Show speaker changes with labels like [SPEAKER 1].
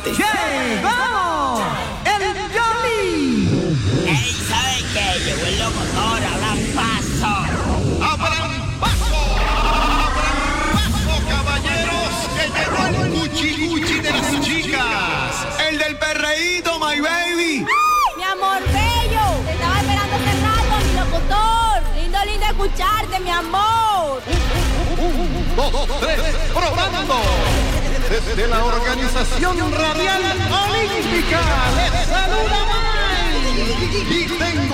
[SPEAKER 1] ¡Llegó el Yoli!
[SPEAKER 2] ¡Ey! ¿Saben qué? Llegó el locutor, abran paso.
[SPEAKER 3] ¡Abran paso! ¡Abran paso, caballeros! ¡Que llegó el cuchi de las chicas! ¡El del perreíto, my baby!
[SPEAKER 4] Mi amor bello, te estaba esperando hace rato, mi locutor. Lindo escucharte, mi amor.
[SPEAKER 3] 1, 2, 3, probando. Desde la Organización Radial Olímpica les saluda Mike. Y tengo